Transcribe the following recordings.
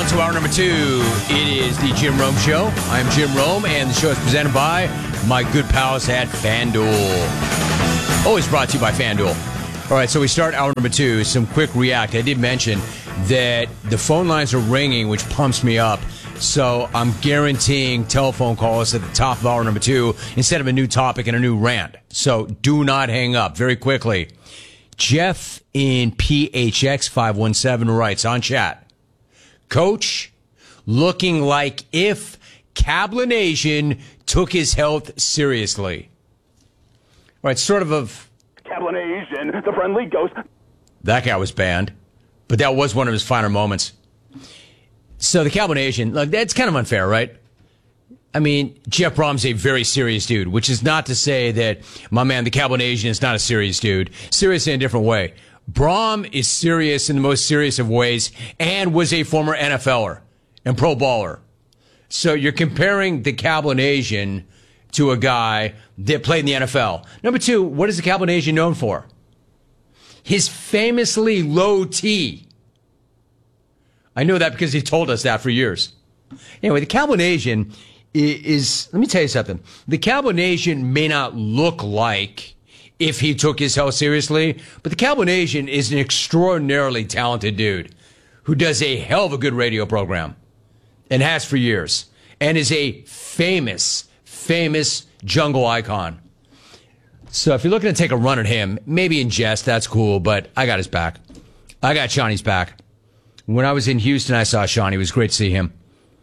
on to hour number 2. It is the Jim Rome Show. I'm Jim Rome, and the show is presented by my good pals at FanDuel. Always brought to you by FanDuel. All right, so we start hour number 2. Some quick react. I did mention that the phone lines are ringing, which pumps me up. So I'm guaranteeing telephone calls at the top of hour number 2 instead of a new topic and a new rant. So do not hang up. Very quickly, Jeff in PHX 517 writes on chat, Coach, looking like if Cablination took his health seriously. All right, sort of Cablination, the friendly ghost. That guy was banned, but that was one of his finer moments. So the Cablination, look, that's kind of unfair, right? I mean, Jeff Brom's a very serious dude, which is not to say that my man, the Cablination, is not a serious dude. Serious in a different way. Brom is serious in the most serious of ways and was a former NFLer and pro baller. So you're comparing the Cablination to a guy that played in the NFL. Number 2, what is the Cablination known for? His famously low T. I know that because he told us that for years. Anyway, the Cablination is, let me tell you something. The Cablination may not look like if he took his health seriously, but the Cablination is an extraordinarily talented dude who does a hell of a good radio program and has for years and is a famous jungle icon. So if you're looking to take a run at him, maybe in jest, that's cool, but I got his back. I got Shawnee's back. When I was in Houston, I saw Shawnee. It was great to see him.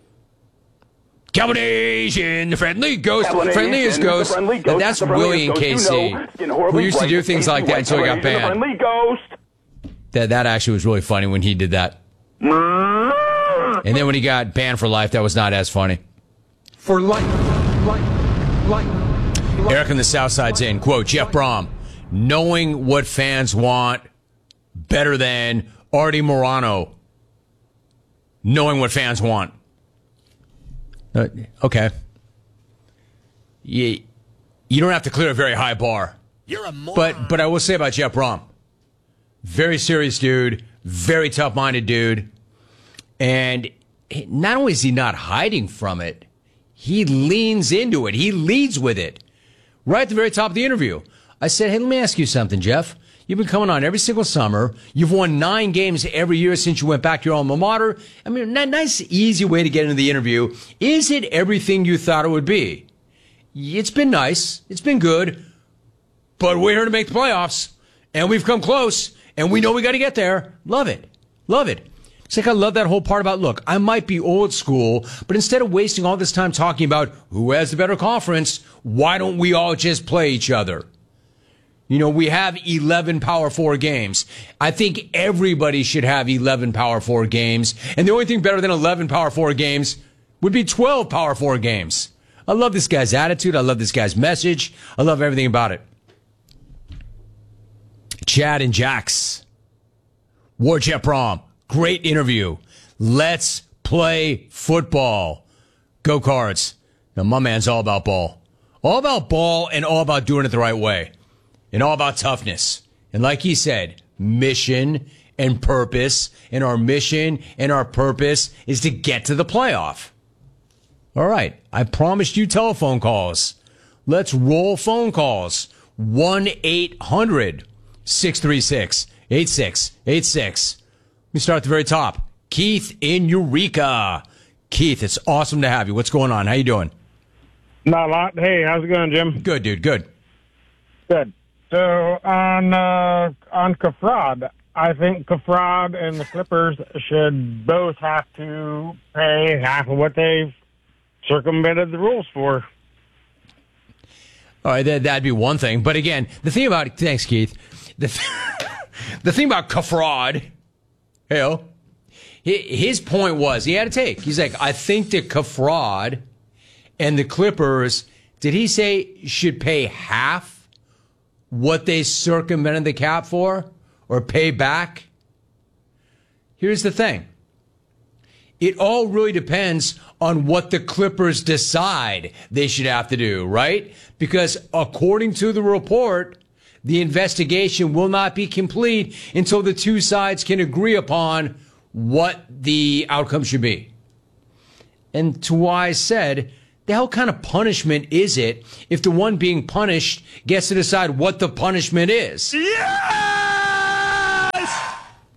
Cablination, the friendly ghost, friendly as ghost. And that's Willie and KC, who used to do things like that until he got banned. Friendly ghost. That actually was really funny when he did that. And then when he got banned for life, that was not as funny. For life. Eric on the South Side's in, quote, Jeff Brom, knowing what fans want better than Artie Morano. Knowing what fans want. Okay. You don't have to clear a very high bar. You're a moron. But I will say about Jeff Brom, very serious dude, very tough-minded dude, and not only is he not hiding from it, he leans into it. He leads with it. Right at the very top of the interview, I said, hey, let me ask you something, Jeff. You've been coming on every single summer. You've won 9 games every year since you went back to your alma mater. I mean, nice, easy way to get into the interview. Is it everything you thought it would be? It's been nice. It's been good. But we're here to make the playoffs. And we've come close. And we know we got to get there. Love it. Love it. It's like I love that whole part about, look, I might be old school, but instead of wasting all this time talking about who has the better conference, why don't we all just play each other? You know, we have 11 Power 4 games. I think everybody should have 11 Power 4 games. And the only thing better than 11 Power 4 games would be 12 Power 4 games. I love this guy's attitude. I love this guy's message. I love everything about it. Chad and Jax. War Jeff Brom. Great interview. Let's play football. Go Cards. Now, my man's all about ball. All about ball and all about doing it the right way. And all about toughness. And like he said, mission and purpose. And our mission and our purpose is to get to the playoff. All right. I promised you telephone calls. Let's roll phone calls. 1-800-636-8686. Let me start at the very top. Keith in Eureka. Keith, it's awesome to have you. What's going on? How you doing? Not a lot. Hey, how's it going, Jim? Good, dude. Good. Good. So on Kafrad, I think Kafrad and the Clippers should both have to pay half of what they've circumvented the rules for. All right, that'd be one thing. But again, the thing about thanks, Keith. The thing about Kafrad, his point was he had a take. He's like, I think that Kafrad and the Clippers, did he say should pay half what they circumvented the cap for or pay back? Here's the thing. It all really depends on what the Clippers decide they should have to do, right? Because according to the report, the investigation will not be complete until the two sides can agree upon what the outcome should be. And to why I said, the hell kind of punishment is it if the one being punished gets to decide what the punishment is? Yes!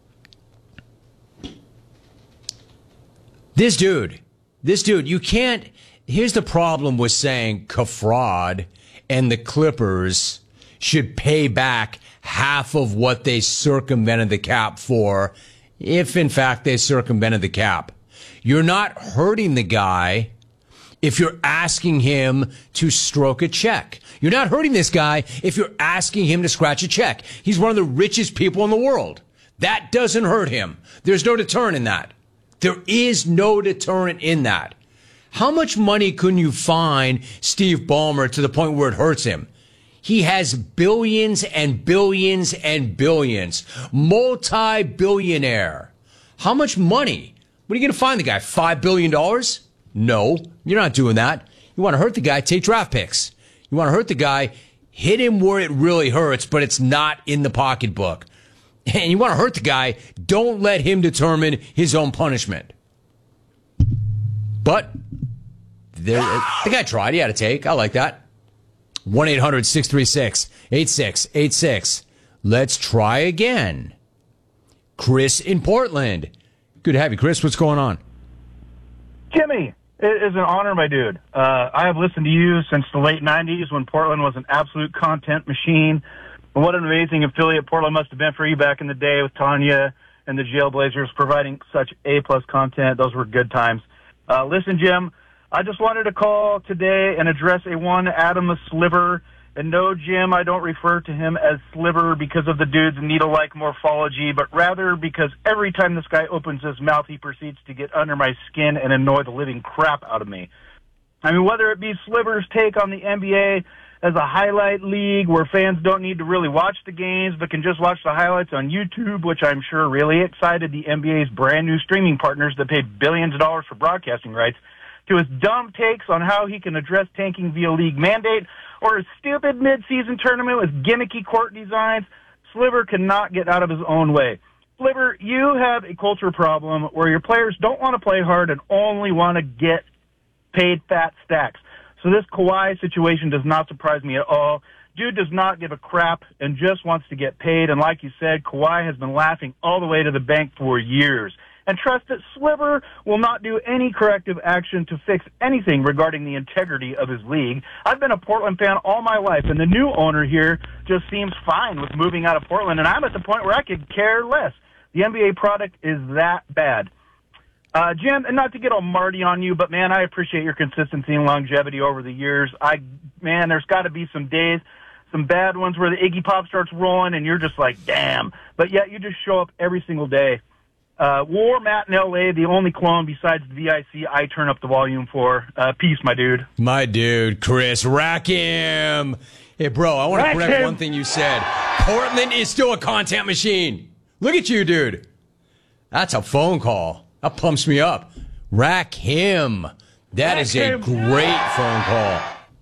This dude, you can't. Here's the problem with saying Kafrad and the Clippers should pay back half of what they circumvented the cap for, if in fact they circumvented the cap. You're not hurting the guy if you're asking him to stroke a check. You're not hurting this guy if you're asking him to scratch a check. He's one of the richest people in the world. That doesn't hurt him. There's no deterrent in that. There is no deterrent in that. How much money couldn't you fine Steve Ballmer to the point where it hurts him? He has billions and billions and billions. Multi-billionaire. How much money? What are you going to fine the guy? $5 billion? No, you're not doing that. You want to hurt the guy, take draft picks. You want to hurt the guy, hit him where it really hurts, but it's not in the pocketbook. And you want to hurt the guy, don't let him determine his own punishment. But the guy tried. He had a take. I like that. 1-800-636-8686. Let's try again. Chris in Portland. Good to have you, Chris. What's going on? Jimmy, it is an honor, my dude. I have listened to you since the late 90s when Portland was an absolute content machine. And what an amazing affiliate Portland must have been for you back in the day with Tanya and the Jailblazers providing such A-plus content. Those were good times. Listen, Jim, I just wanted to call today and address one Adam Sliver. And no, Jim, I don't refer to him as Sliver because of the dude's needle-like morphology, but rather because every time this guy opens his mouth, he proceeds to get under my skin and annoy the living crap out of me. I mean, whether it be Sliver's take on the NBA as a highlight league where fans don't need to really watch the games but can just watch the highlights on YouTube, which I'm sure really excited the NBA's brand new streaming partners that pay billions of dollars for broadcasting rights, to his dumb takes on how he can address tanking via league mandate, or his stupid mid-season tournament with gimmicky court designs, Sliver cannot get out of his own way. Sliver, you have a culture problem where your players don't want to play hard and only want to get paid fat stacks. So this Kawhi situation does not surprise me at all. Dude does not give a crap and just wants to get paid. And like you said, Kawhi has been laughing all the way to the bank for years. And trust that Sliver will not do any corrective action to fix anything regarding the integrity of his league. I've been a Portland fan all my life, and the new owner here just seems fine with moving out of Portland, and I'm at the point where I could care less. The NBA product is that bad. Jim, and not to get all Marty on you, but, man, I appreciate your consistency and longevity over the years. There's got to be some days, some bad ones where the Iggy Pop starts rolling, and you're just like, damn. But yet you just show up every single day. War Matt in L.A., the only clone besides the VIC I turn up the volume for. Peace, my dude. My dude, Chris. Rack him. Hey, bro, I want to correct one thing you said. Portland is still a content machine. Look at you, dude. That's a phone call. That pumps me up. Rack him. That is a great phone call.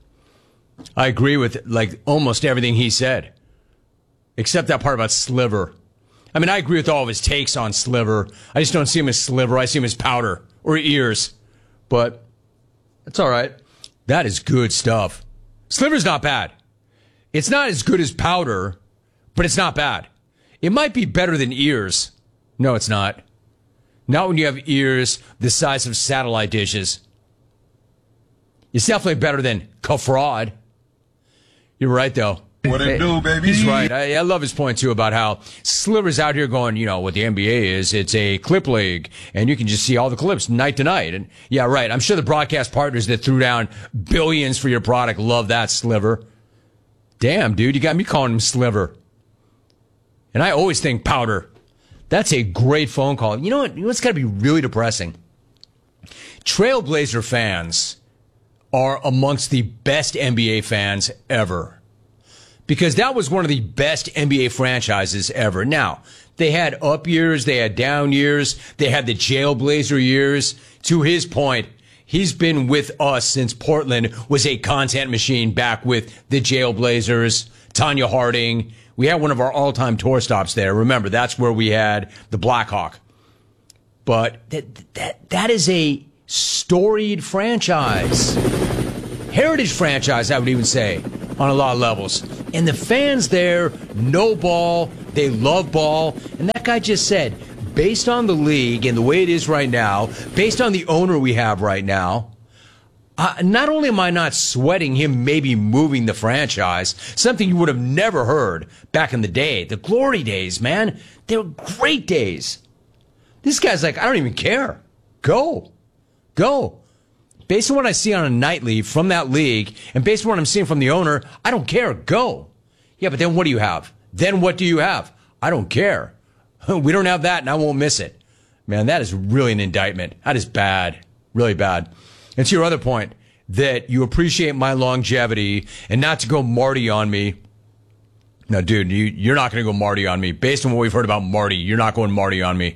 I agree with almost everything he said, except that part about Sliver. I mean, I agree with all of his takes on Sliver. I just don't see him as Sliver. I see him as powder or ears. But that's all right. That is good stuff. Sliver's not bad. It's not as good as powder, but it's not bad. It might be better than ears. No, it's not. Not when you have ears the size of satellite dishes. It's definitely better than Kafrad. You're right, though. What it do, baby? He's right. I love his point, too, about how Sliver's out here going, what the NBA is. It's a clip league, and you can just see all the clips night to night. And, yeah, right. I'm sure the broadcast partners that threw down billions for your product love that, Sliver. Damn, dude, you got me calling him Sliver. And I always think powder. That's a great phone call. You know what? It's got to be really depressing. Trailblazer fans are amongst the best NBA fans ever. Because that was one of the best NBA franchises ever. Now, they had up years, they had down years, they had the Jailblazer years. To his point, he's been with us since Portland was a content machine back with the Jailblazers, Tanya Harding. We had one of our all-time tour stops there. Remember, that's where we had the Blackhawk. But that is a storied franchise. Heritage franchise, I would even say, on a lot of levels. And the fans there know ball, they love ball. And that guy just said, based on the league and the way it is right now, based on the owner we have right now, not only am I not sweating him maybe moving the franchise, something you would have never heard back in the day, the glory days, man. They were great days. This guy's like, I don't even care. Go. Based on what I see on a nightly from that league, and based on what I'm seeing from the owner, I don't care. Go. Yeah, but then what do you have? Then what do you have? I don't care. We don't have that, and I won't miss it. Man, that is really an indictment. That is bad. Really bad. And to your other point, that you appreciate my longevity and not to go Marty on me. No, dude, you're not going to go Marty on me. Based on what we've heard about Marty, you're not going Marty on me.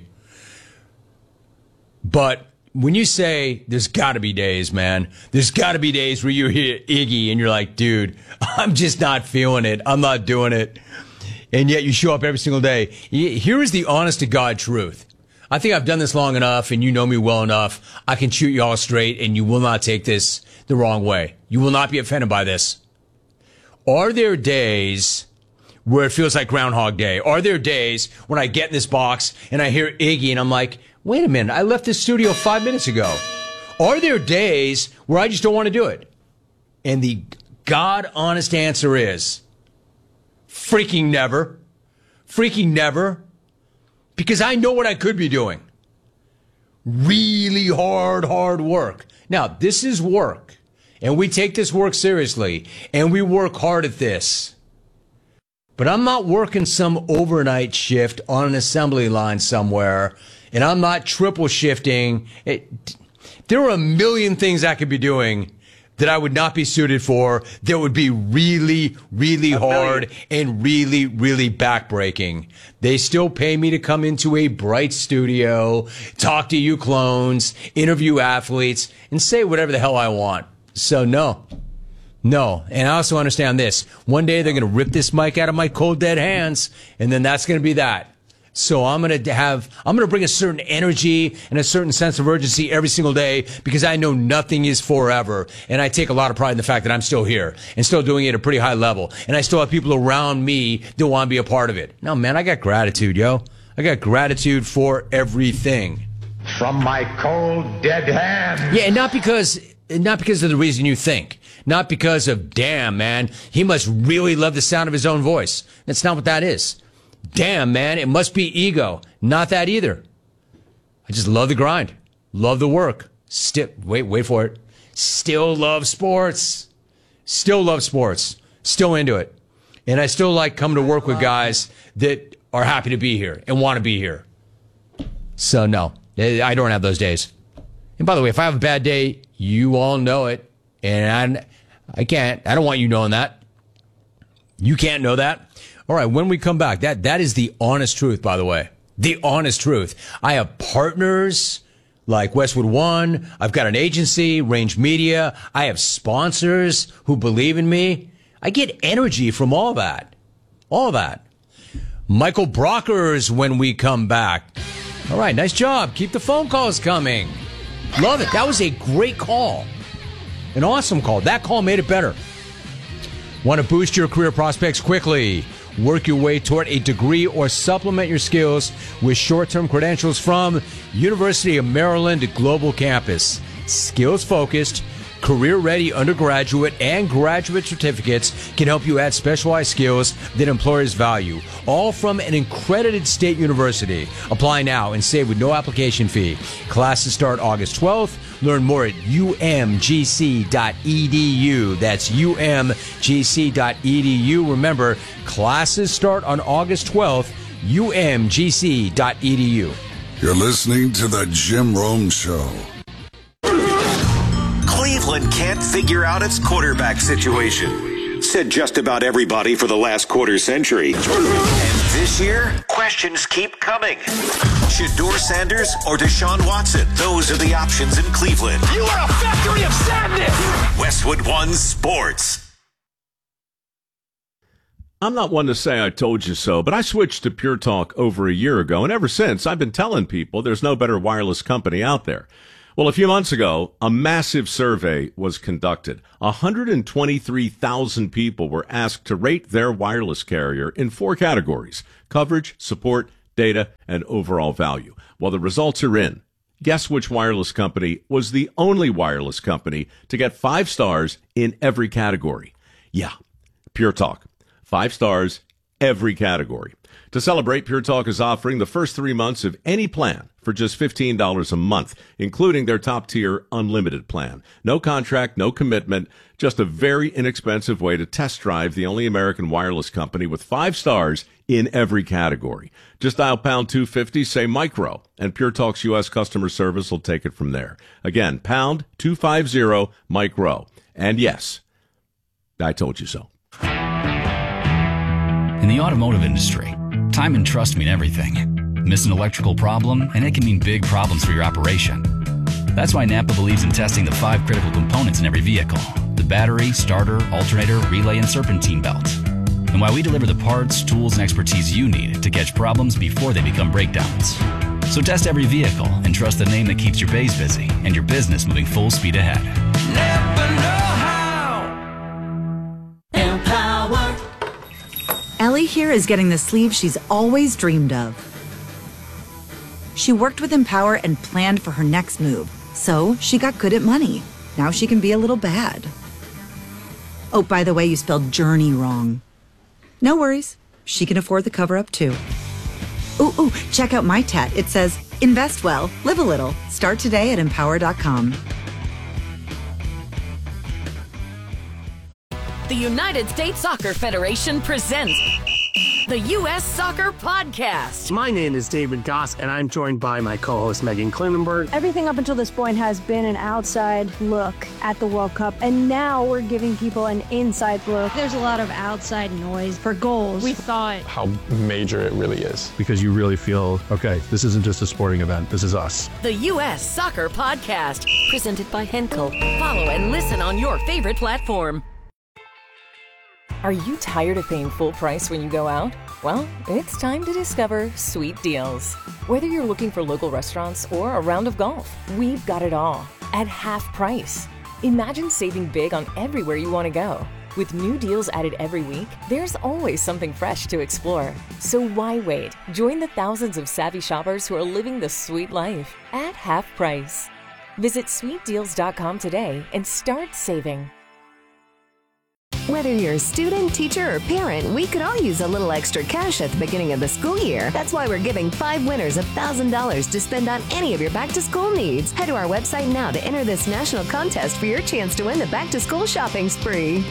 But when you say there's got to be days, man, there's got to be days where you hear Iggy and you're like, dude, I'm just not feeling it. I'm not doing it. And yet you show up every single day. Here is the honest to God truth. I think I've done this long enough and you know me well enough. I can shoot you all straight and you will not take this the wrong way. You will not be offended by this. Are there days where it feels like Groundhog Day? Are there days when I get in this box and I hear Iggy and I'm like, wait a minute, I left this studio 5 minutes ago. Are there days where I just don't want to do it? And the God honest answer is freaking never. Freaking never. Because I know what I could be doing. Really hard work. Now, this is work. And we take this work seriously. And we work hard at this. But I'm not working some overnight shift on an assembly line somewhere. And I'm not triple shifting. There are a million things I could be doing that I would not be suited for, that would be really, really hard and really, really backbreaking. They still pay me to come into a bright studio, talk to you clones, interview athletes, and say whatever the hell I want. So no. And I also understand this. One day they're going to rip this mic out of my cold, dead hands, and then that's going to be that. So I'm going to bring a certain energy and a certain sense of urgency every single day because I know nothing is forever. And I take a lot of pride in the fact that I'm still here and still doing it at a pretty high level. And I still have people around me that want to be a part of it. No, man, I got gratitude, yo. I got gratitude for everything. From my cold, dead hand. Yeah, and not because of the reason you think. Not because of, damn, man, he must really love the sound of his own voice. That's not what that is. Damn, man, it must be ego. Not that either. I just love the grind. Love the work. Wait for it. Still love sports. Still love sports. Still into it. And I still like coming to work with guys that are happy to be here and want to be here. So, no, I don't have those days. And by the way, if I have a bad day, you all know it. And I don't want you knowing that. You can't know that. All right, when we come back, that is the honest truth, by the way. The honest truth. I have partners like Westwood One. I've got an agency, Range Media. I have sponsors who believe in me. I get energy from all that. All that. Michael Brockers when we come back. All right, nice job. Keep the phone calls coming. Love it. That was a great call. An awesome call. That call made it better. Want to boost your career prospects quickly? Work your way toward a degree or supplement your skills with short-term credentials from University of Maryland Global Campus. Skills-focused, career-ready undergraduate and graduate certificates can help you add specialized skills that employers value, all from an accredited state university. Apply now and save with no application fee. Classes start August 12th. Learn more at umgc.edu. That's umgc.edu. Remember, classes start on August 12th. umgc.edu. You're listening to The Jim Rome Show. Cleveland can't figure out its quarterback situation, said just about everybody for the last quarter century. And this year, questions keep coming. Shedeur Sanders or Deshaun Watson? Those are the options in Cleveland. You are a factory of sadness! Westwood One Sports. I'm not one to say I told you so, but I switched to Pure Talk over a year ago, and ever since, I've been telling people there's no better wireless company out there. Well, a few months ago, a massive survey was conducted. 123,000 people were asked to rate their wireless carrier in 4 categories: coverage, support, data, and overall value. Well, the results are in. Guess which wireless company was the only wireless company to get 5 stars in every category? Yeah, Pure Talk. 5 stars, every category. To celebrate, Pure Talk is offering the first 3 months of any plan for just $15 a month, including their top-tier unlimited plan. No contract, no commitment, just a very inexpensive way to test drive the only American wireless company with 5 stars in every category. Just dial pound 250, say micro, and Pure Talk's U.S. customer service will take it from there. Again, pound 250 micro. And yes, I told you so. In the automotive industry, time and trust mean everything. Miss an electrical problem, and it can mean big problems for your operation. That's why Napa believes in testing the 5 critical components in every vehicle: the battery, starter, alternator, relay, and serpentine belt. And why we deliver the parts, tools, and expertise you need to catch problems before they become breakdowns. So test every vehicle and trust the name that keeps your bays busy and your business moving full speed ahead. Never know how. Empower. Ellie here is getting the sleeve she's always dreamed of. She worked with Empower and planned for her next move, so she got good at money. Now she can be a little bad. Oh, by the way, you spelled journey wrong. No worries. She can afford the cover-up, too. Ooh, check out my tat. It says, invest well, live a little. Start today at Empower.com. The United States Soccer Federation presents the U.S. Soccer Podcast. My name is David Goss, and I'm joined by my co-host Megan Klinenberg. Everything up until this point has been an outside look at the World Cup, and now we're giving people an inside look. There's a lot of outside noise for goals. We thought how major it really is. Because you really feel, okay, this isn't just a sporting event, this is us. The U.S. Soccer Podcast, presented by Henkel. Follow and listen on your favorite platform. Are you tired of paying full price when you go out? Well, it's time to discover Sweet Deals. Whether you're looking for local restaurants or a round of golf, we've got it all at half price. Imagine saving big on everywhere you want to go. With new deals added every week, there's always something fresh to explore. So why wait? Join the thousands of savvy shoppers who are living the sweet life at half price. Visit sweetdeals.com today and start saving. Whether you're a student, teacher, or parent, we could all use a little extra cash at the beginning of the school year. That's why we're giving 5 winners $1,000 to spend on any of your back-to-school needs. Head to our website now to enter this national contest for your chance to win the back-to-school shopping spree.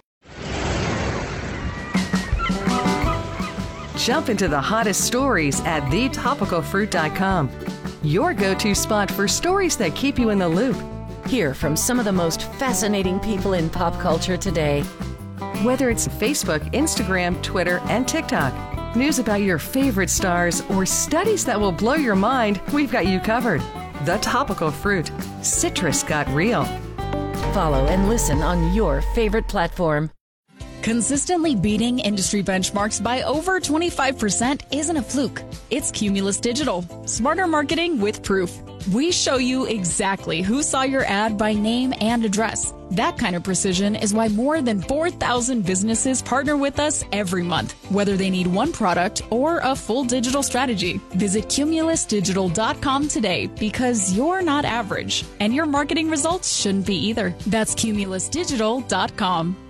Jump into the hottest stories at thetopicalfruit.com. Your go-to spot for stories that keep you in the loop. Hear from some of the most fascinating people in pop culture today. Whether it's Facebook, Instagram, Twitter, and TikTok, news about your favorite stars, or studies that will blow your mind, we've got you covered. The Topical Fruit. Citrus got real. Follow and listen on your favorite platform. Consistently beating industry benchmarks by over 25% isn't a fluke. It's Cumulus Digital. Smarter marketing with proof. We show you exactly who saw your ad by name and address. That kind of precision is why more than 4,000 businesses partner with us every month, whether they need one product or a full digital strategy. Visit cumulusdigital.com today, because you're not average, and your marketing results shouldn't be either. That's cumulusdigital.com.